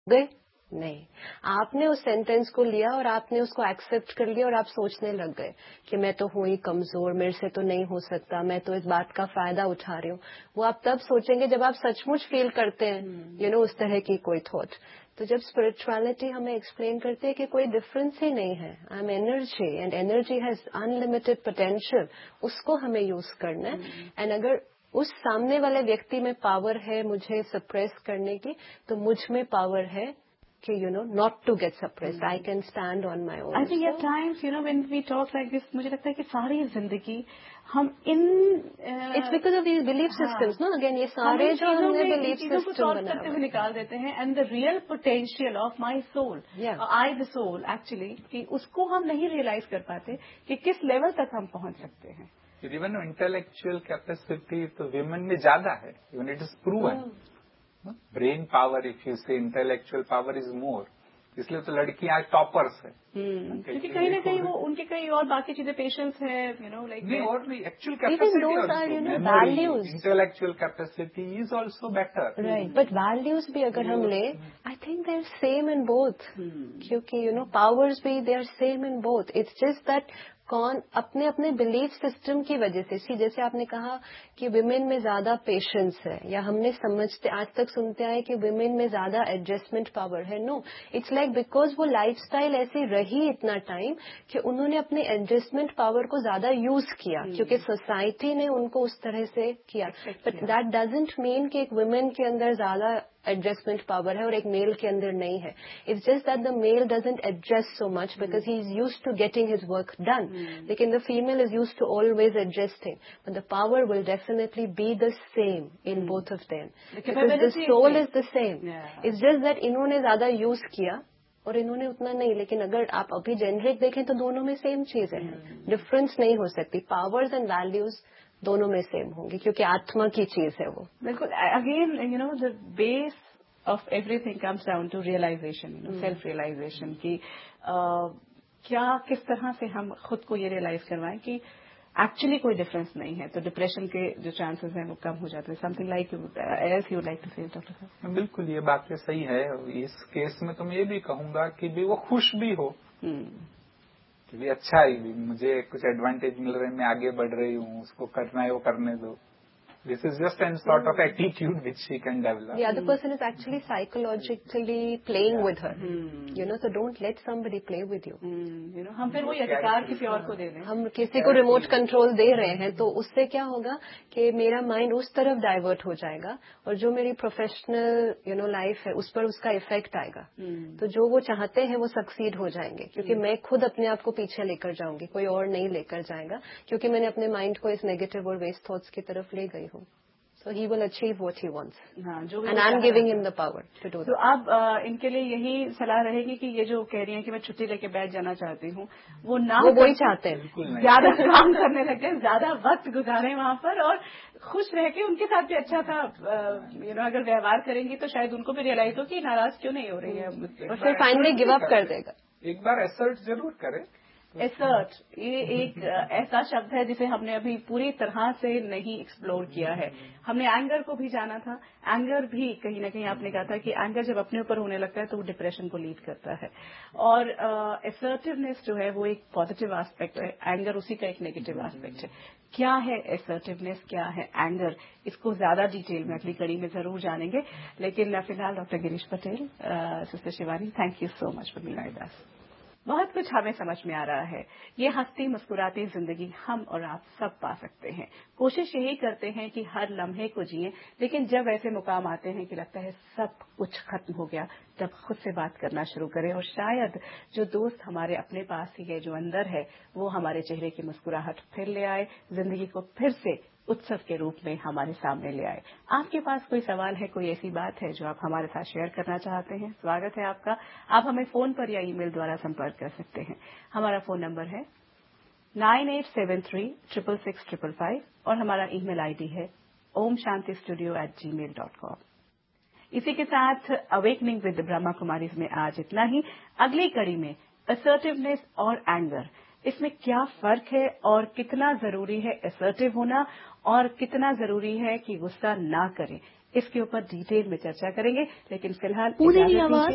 गए? नहीं, आपने उस सेंटेंस को लिया और आपने उसको एक्सेप्ट कर लिया और आप सोचने लग गए कि मैं तो हूं ही कमजोर, मेरे से तो नहीं हो सकता, मैं तो इस बात का फायदा उठा रही हूँ। वो आप तब सोचेंगे जब आप सचमुच फील करते हैं उस तरह की कोई थॉट। तो जब स्पिरिचुअलिटी हमें एक्सप्लेन करती है कि कोई डिफरेंस ही नहीं है, I am energy and energy has unlimited potential, उसको हमें यूज करना है। एंड अगर उस सामने वाले व्यक्ति में पावर है मुझे सप्रेस करने की, तो मुझ में पावर है कि not to get suppressed. I can stand on my own. I think at times, when we talk like this, मुझे लगता है कि सारी जिंदगी हम इन It's because of these belief systems, no? Again, ये सारे जो हमने belief system बनाए करते हुए निकाल देते हैं, and the real potential of my soul, I the soul actually, कि उसको हम नहीं रियलाइज कर पाते कि किस लेवल तक हम पहुंच सकते हैं। Even intellectual capacity तो women में ज्यादा है, even it is proven. Brain power, if you से इंटेलेक्चुअल पावर इज मोर, इसलिए तो लड़कियां टॉपर्स है। क्योंकि कहीं ना कहीं वो उनके कहीं और बाकी चीजें पेशेंस है, लाइक और भी actual capacity, intellectual capacity is also better, right. But values भी अगर हम ले, I think they are same in both, क्योंकि पावर्स भी they are same in both. It's just that कौन अपने अपने बिलीफ सिस्टम की वजह से, जैसे आपने कहा कि विमेन में ज्यादा पेशेंस है, या हमने समझते आज तक सुनते आए कि विमेन में ज्यादा एडजस्टमेंट पावर है। नो, इट्स लाइक बिकॉज वो लाइफस्टाइल ऐसी रही इतना टाइम कि उन्होंने अपने एडजस्टमेंट पावर को ज्यादा यूज किया, क्योंकि सोसाइटी ने उनको उस तरह से किया। बट दैट डजंट मीन कि एक वुमेन के अंदर ज्यादा एडजस्टमेंट पावर है और एक मेल के अंदर नहीं है। It's just that the mail doesn't adjust so much because he is used to getting his work done, लेकिन the female is used to always adjusting, but the power will definitely be the same in both of them, because the soul is the same. It's just that इन्होंने ज्यादा use किया और इन्होंने उतना नहीं। लेकिन अगर आप अभी जेनरिक देखें तो दोनों में सेम चीजें हैं, डिफरेंस नहीं हो सकती। पावर्स एंड वैल्यूज दोनों में सेम होंगे, क्योंकि आत्मा की चीज है वो। बिल्कुल। Again the base of everything comes down to realisation, self realisation की क्या किस तरह से हम खुद को ये रियलाइज करवाएं कि एक्चुअली कोई डिफरेंस नहीं है, तो डिप्रेशन के जो चांसेस हैं वो कम हो जाते हैं। Something like as you like to से, डॉक्टर साहब। बिल्कुल, ये बात सही है। इस केस में तो मैं ये भी कहूंगा कि भी वो खुश भी हो, कि भी अच्छा ही, मुझे कुछ एडवांटेज मिल रहे हैं, मैं आगे बढ़ रही हूँ, उसको करना है वो करने दो। This is just a sort of attitude which she can develop. The other person is actually psychologically playing with her. So don't let somebody play with you. हम फिर वही अधिकार किसी और को दे दें। हम किसी को रिमोट कंट्रोल दे रहे हैं, तो उससे क्या होगा कि मेरा माइंड उस तरफ डाइवर्ट हो जाएगा और जो मेरी प्रोफेशनल लाइफ है उस पर उसका इफेक्ट आएगा। तो जो वो चाहते हैं वो सक्सीड हो जाएंगे, क्योंकि मैं खुद अपने आप को पीछे लेकर जाऊंगी, कोई और नहीं लेकर जाएगा, क्योंकि मैंने अपने माइंड को इस नेगेटिव और वेस्ट थॉट्स की तरफ ले गई हूँ। So he will achieve what he wants. And I'm giving him the power to do that. तो अब इनके लिए यही सलाह रहेगी कि ये जो कह रही हैं कि मैं छुट्टी लेके बैठ जाना चाहती हूँ, वो वही चाहते हैं, ज्यादा काम करने लगे, ज्यादा वक्त गुजारें वहाँ पर और खुश रह के उनके साथ भी अच्छा था अगर व्यवहार करेंगी तो शायद उनको भी रियलाइज हो कि नाराज क्यों नहीं हो रही है, और फिर फाइनली गिव अप कर देगा। एक बार एसर्ट जरूर करें। एसर्ट, ये एक ऐसा शब्द है जिसे हमने अभी पूरी तरह से नहीं एक्सप्लोर किया है। हमने एंगर को भी जाना था, एंगर भी कहीं ना कहीं आपने कहा था कि एंगर जब अपने ऊपर होने लगता है तो वो डिप्रेशन को लीड करता है, और असर्टिवनेस जो है वो एक पॉजिटिव एस्पेक्ट है, एंगर उसी का एक नेगेटिव एस्पेक्ट है। क्या है असर्टिवनेस, क्या है एंगर, इसको ज्यादा डिटेल में अगली कड़ी में जरूर जानेंगे। लेकिन फिलहाल doctor Girish Patel, sister Shivani, thank you so much for being with us. बहुत कुछ हमें समझ में आ रहा है। ये हंसती मुस्कुराती जिंदगी हम और आप सब पा सकते हैं। कोशिश यही करते हैं कि हर लम्हे को जिएं, लेकिन जब ऐसे मुकाम आते हैं कि लगता है सब कुछ खत्म हो गया, तब खुद से बात करना शुरू करें और शायद जो दोस्त हमारे अपने पास ही है, जो अंदर है, वो हमारे चेहरे की मुस्कुराहट फिर ले आए, जिंदगी को फिर से उत्सव के रूप में हमारे सामने ले आए। आपके पास कोई सवाल है, कोई ऐसी बात है जो आप हमारे साथ शेयर करना चाहते हैं, स्वागत है आपका। आप हमें फोन पर या ईमेल द्वारा संपर्क कर सकते हैं। हमारा फोन नंबर है 9873666555 और हमारा ईमेल आईडी है omshantistudio@gmail.com। इसी के साथ अवेकनिंग विद ब्रह्मा कुमारीज में आज इतना ही। अगली कड़ी में असर्टिवनेस और एंगर, इसमें क्या फर्क है और कितना जरूरी है असर्टिव होना और कितना जरूरी है कि गुस्सा ना करें, इसके ऊपर डिटेल में चर्चा करेंगे। लेकिन फिलहाल